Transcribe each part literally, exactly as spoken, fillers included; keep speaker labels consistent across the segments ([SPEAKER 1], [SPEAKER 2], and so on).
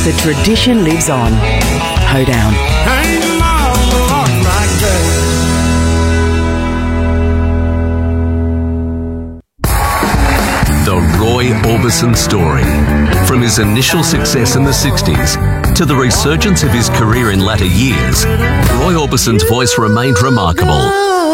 [SPEAKER 1] The tradition lives on. Hoedown.
[SPEAKER 2] The Roy Orbison story. From his initial success in the sixties to the resurgence of his career in latter years, Roy Orbison's voice remained remarkable.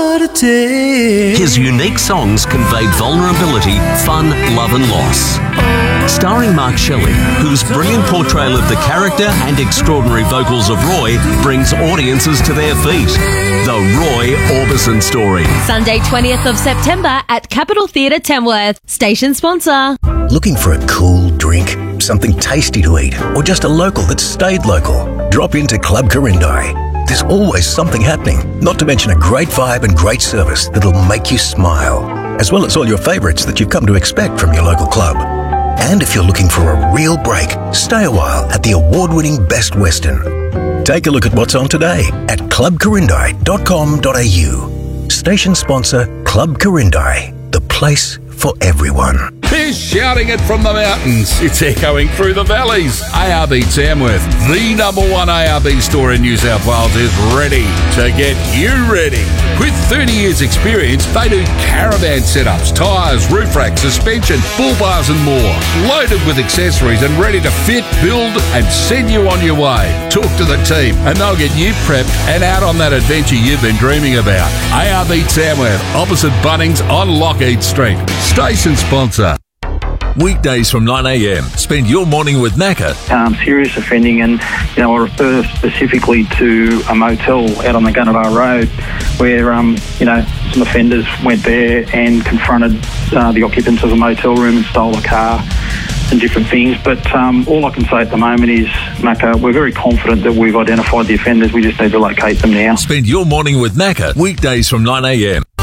[SPEAKER 2] His unique songs conveyed vulnerability, fun, love and loss. Starring Mark Shelley, whose brilliant portrayal of the character and extraordinary vocals of Roy brings audiences to their feet. The Roy Orbison story.
[SPEAKER 3] Sunday twentieth of September at Capitol Theatre Tamworth. Station sponsor.
[SPEAKER 4] Looking for a cool drink, something tasty to eat, or just a local that stayed local? Drop into Club Corindai. There's always something happening, not to mention a great vibe and great service that'll make you smile, as well as all your favourites that you've come to expect from your local club. And if you're looking for a real break, stay a while at the award-winning Best Western. Take a look at what's on today at club corindai dot com dot a u. Station sponsor Club Corindai, the place for everyone.
[SPEAKER 5] They're shouting it from the mountains. It's echoing through the valleys. A R B Tamworth, the number one A R B store in New South Wales, is ready to get you ready. With thirty years experience, they do caravan setups, tyres, roof racks, suspension, bull bars and more. Loaded with accessories and ready to fit, build and send you on your way. Talk to the team and they'll get you prepped and out on that adventure you've been dreaming about. A R B Tamworth, opposite Bunnings on Lockheed Street. Station sponsor.
[SPEAKER 2] Weekdays from nine a m. Spend your morning with Naka.
[SPEAKER 6] Um, serious offending, and you know, I refer specifically to a motel out on the Gunnebar Road where um, you know, some offenders went there and confronted uh, the occupants of the motel room and stole a car and different things. But um, all I can say at the moment is, Naka, we're very confident that we've identified the offenders. We just need to locate them now.
[SPEAKER 2] Spend your morning with Naka. Weekdays from nine a m.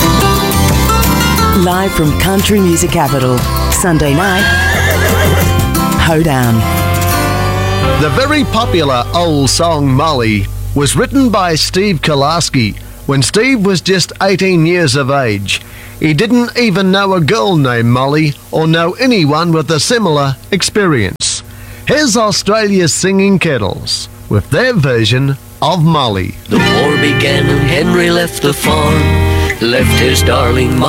[SPEAKER 1] Live from Country Music Capital. Sunday night, Hoedown.
[SPEAKER 7] The very popular old song Molly was written by Steve Kolaski when Steve was just eighteen years of age. He didn't even know a girl named Molly or know anyone with a similar experience. Here's Australia's Singing Kettles with their version of Molly.
[SPEAKER 8] The war began and Henry left the farm, left his darling